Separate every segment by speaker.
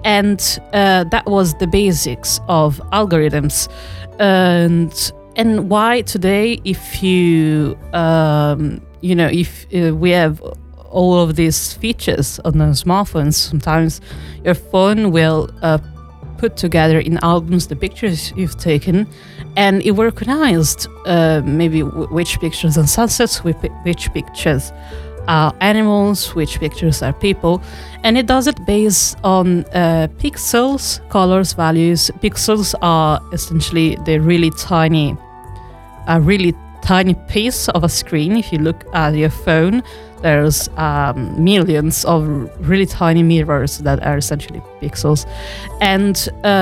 Speaker 1: And that was the basics of algorithms. And why today, if you if we have all of these features on the smartphones, sometimes your phone will put together in albums the pictures you've taken, and it will recognize maybe which pictures are sunsets, which pictures are animals, which pictures are people, and it does it based on pixels, colors, values. Pixels are essentially the really tiny piece of a screen. If you look at your phone, there's millions of really tiny mirrors that are essentially pixels, and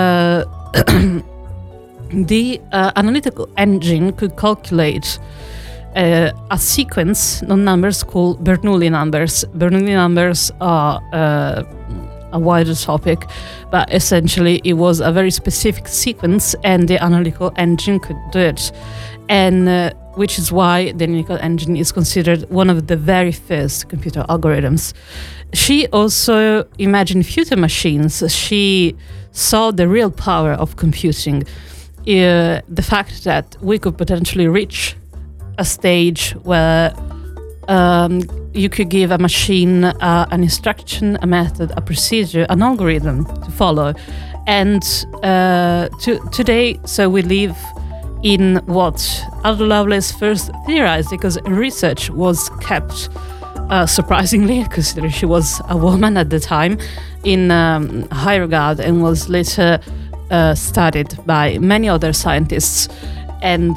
Speaker 1: the analytical engine could calculate a sequence of numbers called Bernoulli numbers. Bernoulli numbers are a wider topic, but essentially it was a very specific sequence, and the analytical engine could do it. And which is why the analytical engine is considered one of the very first computer algorithms. She also imagined future machines. She saw the real power of computing, the fact that we could potentially reach a stage where you could give a machine an instruction, a method, a procedure, an algorithm to follow. And today, so we live in what Ada Lovelace first theorized, because research was kept, surprisingly, considering she was a woman at the time, in high regard, and was later studied by many other scientists. And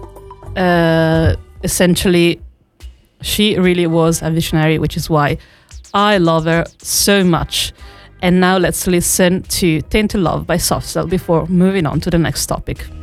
Speaker 1: essentially, she really was a visionary, which is why I love her so much. And now let's listen to Tainted Love by Soft Cell before moving on to the next topic.